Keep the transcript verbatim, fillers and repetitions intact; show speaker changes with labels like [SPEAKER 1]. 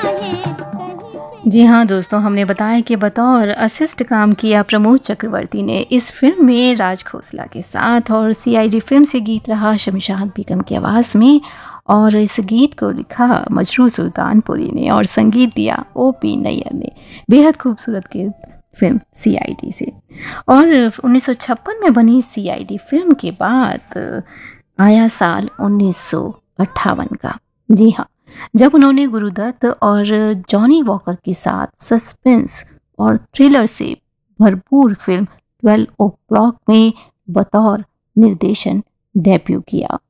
[SPEAKER 1] जी हाँ दोस्तों, हमने बताया कि बतौर असिस्ट काम किया प्रमोद चक्रवर्ती ने इस फिल्म में राज खोसला के साथ, और सीआईडी फिल्म से गीत रहा शमशाद बेगम की आवाज़ में, और इस गीत को लिखा मजरू सुल्तानपुरी ने और संगीत दिया ओ पी नैयर ने। बेहद खूबसूरत गीत फिल्म सीआईडी से। और उन्नीस सौ छप्पन में बनी सीआईडी फिल्म के बाद आया साल उन्नीस सौ अट्ठावन का। जी हाँ, जब उन्होंने गुरुदत्त और जॉनी वॉकर के साथ सस्पेंस और थ्रिलर से भरपूर फिल्म ट्वेल्व ओ क्लॉक में बतौर निर्देशन डेब्यू किया।